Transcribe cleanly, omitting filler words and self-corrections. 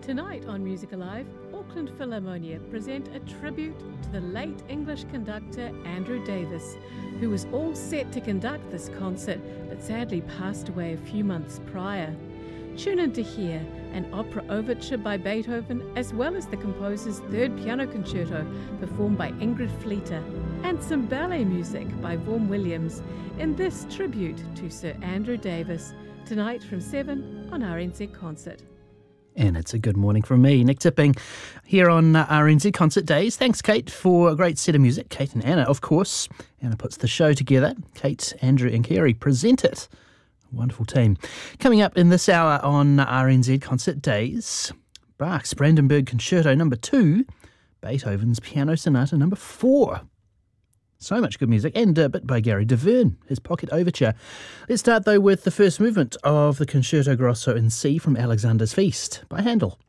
Tonight on Music Alive, Auckland Philharmonia present a tribute to the late English conductor Andrew Davis, who was all set to conduct this concert but sadly passed away a few months prior. Tune in to hear an opera overture by Beethoven, as well as the composer's third piano concerto performed by Ingrid Fleeter, and some ballet music by Vaughan Williams in this tribute to Sir Andrew Davis, tonight from 7 on RNZ Concert. And it's a good morning from me, Nick Tipping, here on RNZ Concert Days. Thanks, Kate, for a great set of music. Kate and Anna, of course. Anna puts the show together. Kate, Andrew and Kerry present it. Wonderful team. Coming up in this hour on RNZ Concert Days, Bach's Brandenburg Concerto No. 2, Beethoven's Piano Sonata No. 4. So much good music, and a bit by Gary DeVerne, his Pocket Overture. Let's start, though, with the first movement of the Concerto Grosso in C from Alexander's Feast by Handel.